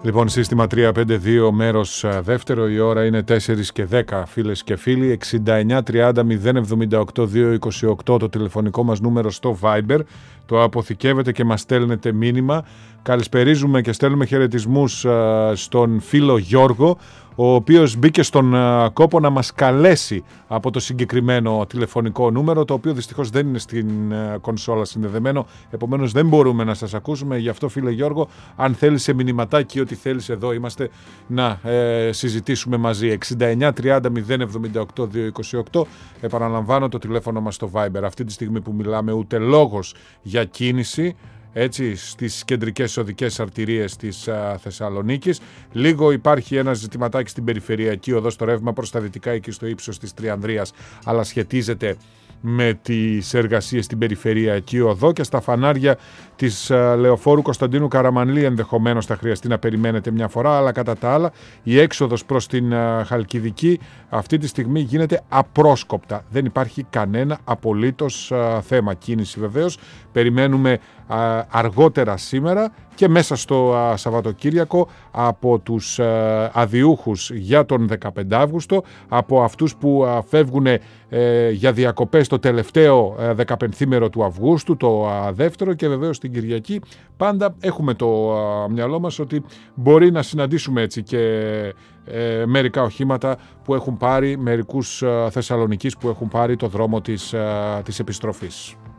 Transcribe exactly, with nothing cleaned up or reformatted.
Λοιπόν, σύστημα τρία πέντε δύο μέρος δεύτερο, η ώρα είναι τέσσερις και δέκα, φίλες και φίλοι. εξήντα εννιά τριάντα μηδέν εβδομήντα οκτώ διακόσια είκοσι οκτώ το τηλεφωνικό μας νούμερο στο Viber. Το αποθηκεύετε και μας στέλνετε μήνυμα. Καλησπερίζουμε και στέλνουμε χαιρετισμούς στον φίλο Γιώργο, ο οποίος μπήκε στον κόπο να μας καλέσει από το συγκεκριμένο τηλεφωνικό νούμερο, το οποίο δυστυχώς δεν είναι στην κονσόλα συνδεδεμένο, επομένως δεν μπορούμε να σας ακούσουμε. Γι' αυτό, φίλε Γιώργο, αν θέλεις σε μηνυματάκι, ό,τι θέλεις, εδώ είμαστε να ε, συζητήσουμε μαζί. εξήντα εννιά τριάντα μηδέν εβδομήντα οκτώ διακόσια είκοσι οκτώ, επαναλαμβάνω το τηλέφωνο μας στο Viber. Αυτή τη στιγμή που μιλάμε ούτε λόγος για κίνηση, έτσι, στις κεντρικές οδικές αρτηρίες της α, Θεσσαλονίκης. Λίγο υπάρχει ένα ζητηματάκι στην περιφερειακή οδό στο ρεύμα προς τα δυτικά, εκεί στο ύψος της Τριανδρίας, αλλά σχετίζεται με τις εργασίες στην περιφερειακή οδό, και στα φανάρια της α, Λεωφόρου Κωνσταντίνου Καραμανλή ενδεχομένως θα χρειαστεί να περιμένετε μια φορά, αλλά κατά τα άλλα η έξοδος προς την α, Χαλκιδική αυτή τη στιγμή γίνεται απρόσκοπτα. Δεν υπάρχει κανένα απολύτως α, θέμα. Κίνηση βεβαίως περιμένουμε α, αργότερα σήμερα και μέσα στο α, Σαββατοκύριακο από τους α, αδιούχους για τον δεκαπέντε Αύγουστο, από αυτούς που α, φεύγουν ε, για διακοπές το τελευταίο ε, δεκαπενθήμερο του Αυγούστου, το α, δεύτερο, και βεβαίως την Κυριακή. Πάντα έχουμε το α, μυαλό μας ότι μπορεί να συναντήσουμε έτσι και ε, μερικά οχήματα που έχουν πάρει, μερικούς α, Θεσσαλονικείς που έχουν πάρει το δρόμο της, α, της επιστροφής.